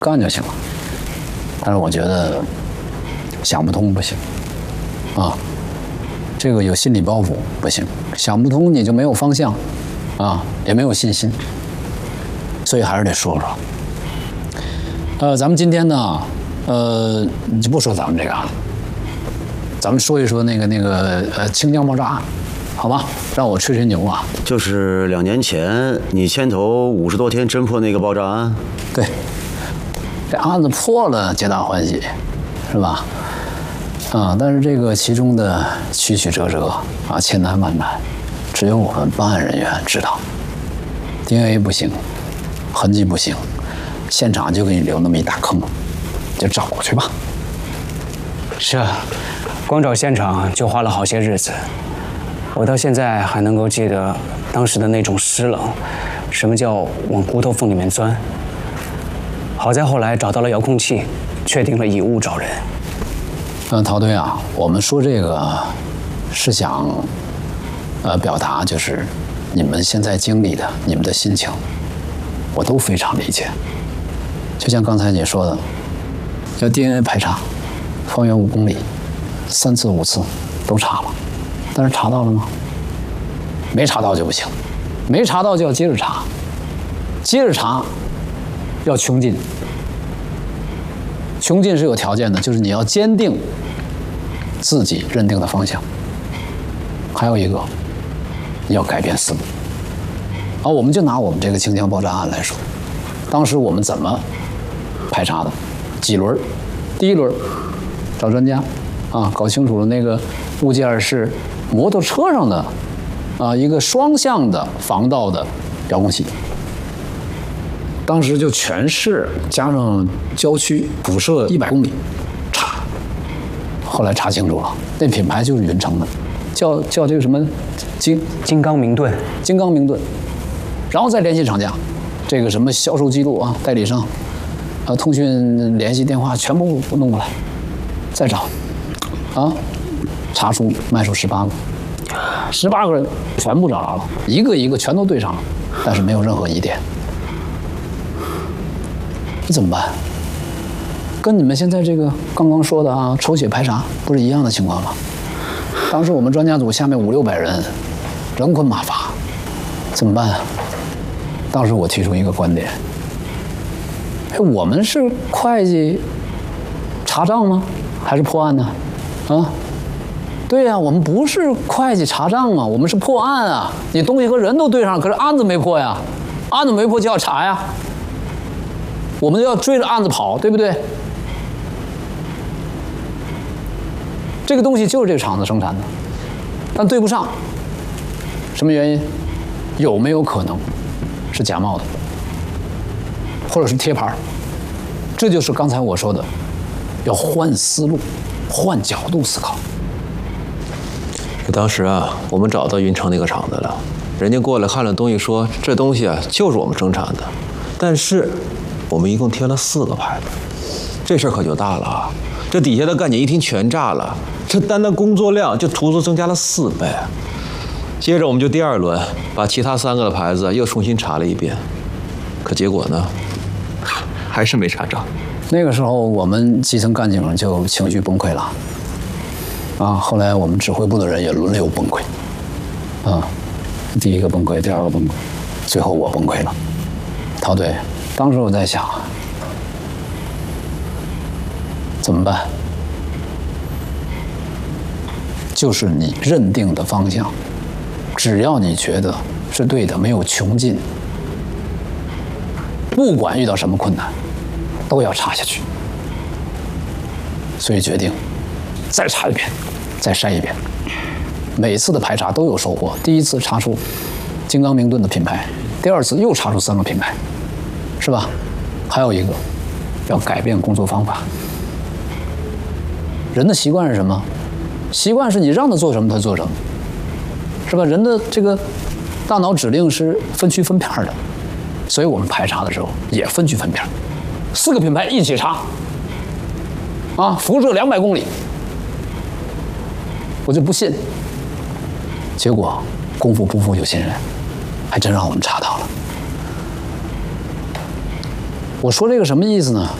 干就行了。但是我觉得想不通不行啊，这个有心理包袱不行，想不通你就没有方向啊，也没有信心，所以还是得说说。咱们今天呢，你就不说咱们这个啊，咱们说一说那个清江爆炸案，好吧？让我吹吹牛啊。 就是2年前你牵头50多天侦破那个爆炸案。 对，这案子破了，皆大欢喜，是吧？啊，但是这个其中的曲曲折折啊，千难万难，只有我们办案人员知道。DNA 不行，痕迹不行，现场就给你留那么一大坑，就找去吧。 是啊，光找现场就花了好些日子。我到现在还能够记得当时的那种湿冷，什么叫往骨头缝里面钻。好在后来找到了遥控器，确定了以物找人。 陶队啊，我们说这个是想表达就是你们现在经历的你们的心情，我都非常理解。就像刚才你说的，要 DNA 排查，方圆5公里，3次5次都查了，但是查到了吗？没查到就不行，没查到就要接着查，接着查要穷尽。穷尽是有条件的，就是你要坚定自己认定的方向。还有一个，你要改变思路。我们就拿我们这个清江爆炸案来说，当时我们怎么排查的？几轮？第一轮找专家啊，搞清楚了那个物件是摩托车上的一个双向的防盗的遥控器。当时就全市加上郊区辐射100公里查，后来查清楚了，那品牌就是云城的，叫这个什么金刚明盾， 金刚明盾，然后再联系厂家，这个什么销售记录啊、代理商通讯联系电话全部弄过来，再找查出卖出18个，18个人全部找着了，一个一个全都对上了，但是没有任何疑点。这怎么办？跟你们现在这个刚刚说的抽血排查不是一样的情况吗？当时我们专家组下面500-600人，人困马乏，怎么办啊？当时我提出一个观点，我们是会计查账吗？还是破案呢？对呀，我们不是会计查账啊，我们是破案啊！你东西和人都对上，可是案子没破呀，案子没破就要查呀。我们要追着案子跑，对不对？这个东西就是这个厂子生产的，但对不上，什么原因？有没有可能是假冒的，或者是贴牌？这就是刚才我说的，要换思路、换角度思考。 当时我们找到云城那个厂子了，人家过来看了东西，说这东西就是我们生产的，但是我们一共贴了4个牌子，这事儿可就大了啊！这底下的干警一听全炸了，这单的工作量就足足增加了4倍。接着我们就第2轮把其他3个的牌子又重新查了一遍，可结果呢，还是没查着。 那个时候我们基层干警就情绪崩溃了，后来我们指挥部的人也轮流崩溃，第1个崩溃，第2个崩溃，最后我崩溃了。陶队，当时我在想，怎么办？就是你认定的方向，只要你觉得是对的，没有穷尽，不管遇到什么困难，都要查下去。所以决定再查一遍，再筛一遍。每次的排查都有收获。第1次查出金刚明盾的品牌，第2次又查出3个品牌，是吧？还有一个，要改变工作方法。人的习惯是什么？习惯是你让他做什么，他做什么，是吧？人的这个大脑指令是分区分片的，所以我们排查的时候也分区分片，4个品牌一起查，辐射200公里，我就不信。结果功夫不负有心人，还真让我们查到了。 我说这个什么意思呢？